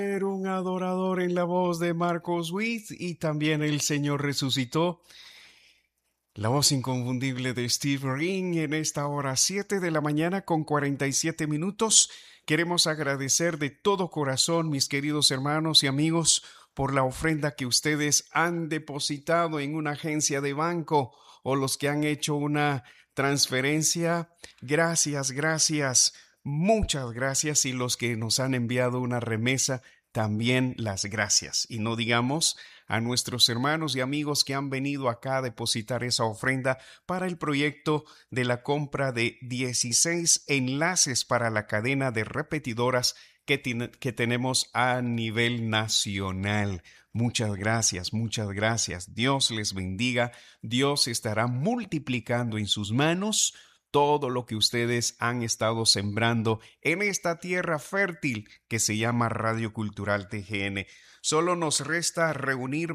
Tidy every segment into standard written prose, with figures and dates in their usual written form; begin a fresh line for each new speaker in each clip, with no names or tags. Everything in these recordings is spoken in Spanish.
Un adorador en la voz de Marcos Witt y también el Señor resucitó. La voz inconfundible de Steve Ring en esta hora 7 de la mañana con 47 minutos. Queremos agradecer de todo corazón, mis queridos hermanos y amigos, por la ofrenda que ustedes han depositado en una agencia de banco o los que han hecho una transferencia. Gracias, gracias. Muchas gracias y los que nos han enviado una remesa, también las gracias. Y no digamos a nuestros hermanos y amigos que han venido acá a depositar esa ofrenda para el proyecto de la compra de 16 enlaces para la cadena de repetidoras que tenemos a nivel nacional. Muchas gracias, muchas gracias. Dios les bendiga. Dios estará multiplicando en sus manos todo lo que ustedes han estado sembrando en esta tierra fértil que se llama Radio Cultural TGN. Solo nos resta reunir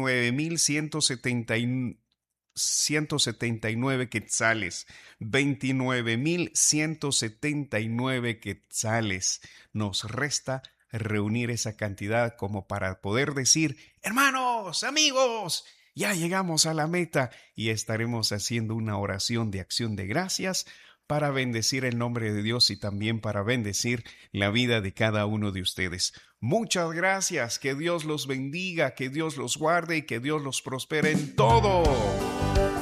29,179 quetzales. 29,179 quetzales. Nos resta reunir esa cantidad como para poder decir, hermanos, amigos, ya llegamos a la meta y estaremos haciendo una oración de acción de gracias para bendecir el nombre de Dios y también para bendecir la vida de cada uno de ustedes. Muchas gracias, que Dios los bendiga, que Dios los guarde y que Dios los prospere en todo.